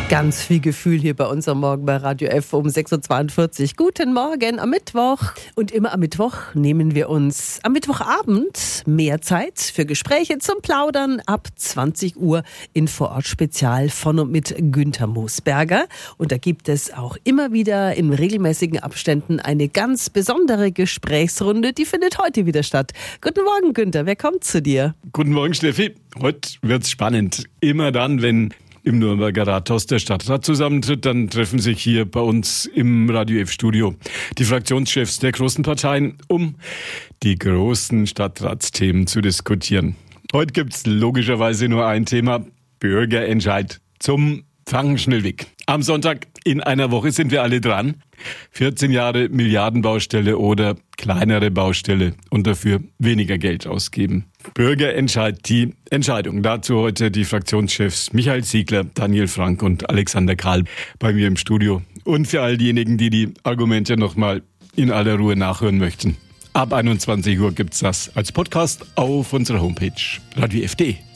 Ganz viel Gefühl hier bei uns am Morgen bei Radio F um 6.42 Uhr. Guten Morgen am Mittwoch. Und immer am Mittwoch nehmen wir uns am Mittwochabend mehr Zeit für Gespräche zum Plaudern ab 20 Uhr in Vorort-Spezial von und mit Günther Moosberger. Und da gibt es auch immer wieder in regelmäßigen Abständen eine ganz besondere Gesprächsrunde. Die findet heute wieder statt. Guten Morgen, Günther. Wer kommt zu dir? Guten Morgen, Steffi. Heute wird's spannend. Immer dann, wenn im Nürnberger Rathaus der Stadtrat zusammentritt, dann treffen sich hier bei uns im Radio F-Studio die Fraktionschefs der großen Parteien, um die großen Stadtratsthemen zu diskutieren. Heute gibt's logischerweise nur ein Thema: Bürgerentscheid zum Frankenschnellweg. Am Sonntag in einer Woche sind wir alle dran. 14 Jahre Milliardenbaustelle oder kleinere Baustelle und dafür weniger Geld ausgeben. Bürgerentscheid, die Entscheidung. Dazu heute die Fraktionschefs Michael Ziegler, Daniel Frank und Alexander Karl bei mir im Studio. Und für all diejenigen, die die Argumente nochmal in aller Ruhe nachhören möchten: ab 21 Uhr gibt's das als Podcast auf unserer Homepage radiof.de.